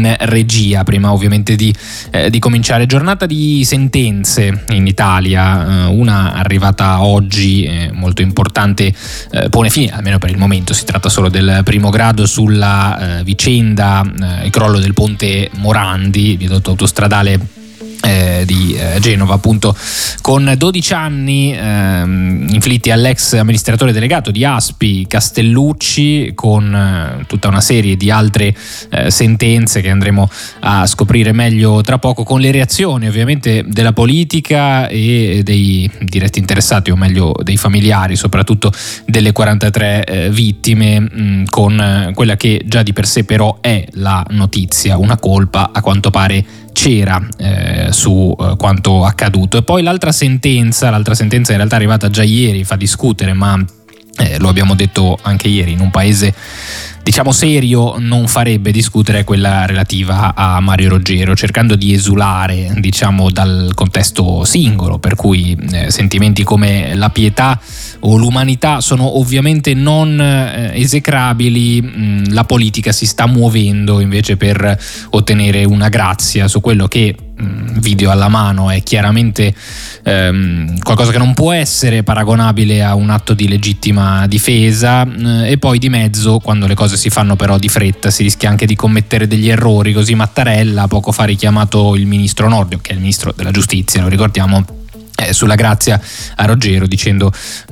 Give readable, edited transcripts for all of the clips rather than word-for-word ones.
in regia. Prima ovviamente di cominciare, giornata di sentenze in Italia, una arrivata oggi molto importante, pone fine, almeno per il momento, si tratta solo del primo grado sulla vicenda, il crollo del ponte Morandi, viadotto autostradale di Genova, appunto, con 12 anni inflitti all'ex amministratore delegato di Aspi Castellucci, con tutta una serie di altre sentenze che andremo a scoprire meglio tra poco, con le reazioni ovviamente della politica e dei diretti interessati, o meglio dei familiari, soprattutto delle 43 vittime, con quella che già di per sé però è la notizia, una colpa a quanto pare c'era su quanto accaduto. E poi l'altra sentenza in realtà è arrivata già ieri, fa discutere, ma lo abbiamo detto anche ieri, in un paese diciamo serio non farebbe discutere, quella relativa a Mario Roggero, cercando di esulare diciamo dal contesto singolo, per cui sentimenti come la pietà o l'umanità sono ovviamente non esecrabili. La politica si sta muovendo invece per ottenere una grazia su quello che, video alla mano, è chiaramente qualcosa che non può essere paragonabile a un atto di legittima difesa, e poi di mezzo, quando le cose si fanno però di fretta, si rischia anche di commettere degli errori. Così Mattarella ha poco fa richiamato il ministro Nordio, che è il ministro della giustizia, lo ricordiamo, sulla grazia a Roggero, dicendo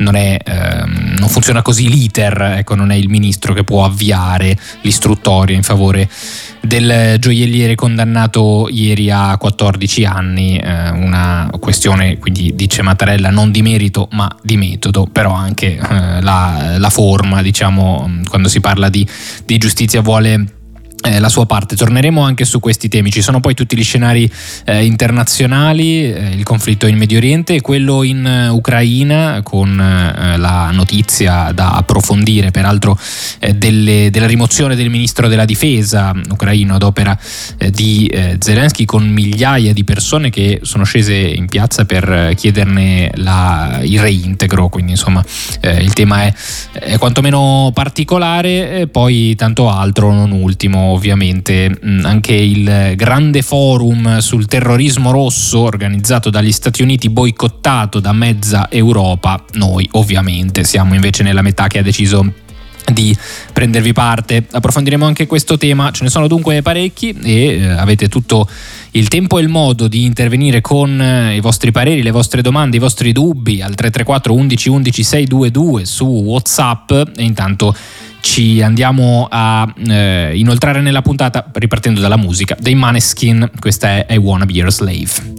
non funziona così l'iter, ecco, non è il ministro che può avviare l'istruttoria in favore del gioielliere condannato ieri a 14 anni, una questione, quindi, dice Mattarella, non di merito ma di metodo, però anche la forma, diciamo, quando si parla di giustizia vuole la sua parte. Torneremo anche su questi temi. Ci sono poi tutti gli scenari internazionali, il conflitto in Medio Oriente e quello in Ucraina, con la notizia da approfondire, peraltro, della rimozione del ministro della difesa ucraino ad opera di Zelensky, con migliaia di persone che sono scese in piazza per chiederne il reintegro. Quindi insomma il tema è quantomeno particolare. E poi tanto altro, non ultimo ovviamente anche il grande forum sul terrorismo rosso organizzato dagli Stati Uniti, boicottato da mezza Europa. Noi ovviamente siamo invece nella metà che ha deciso di prendervi parte. Approfondiremo anche questo tema, ce ne sono dunque parecchi, e avete tutto il tempo e il modo di intervenire con i vostri pareri, le vostre domande, i vostri dubbi al 334 11 11 622 su WhatsApp. E intanto ci andiamo a inoltrare nella puntata ripartendo dalla musica dei Maneskin. Questa è I Wanna Be Your Slave.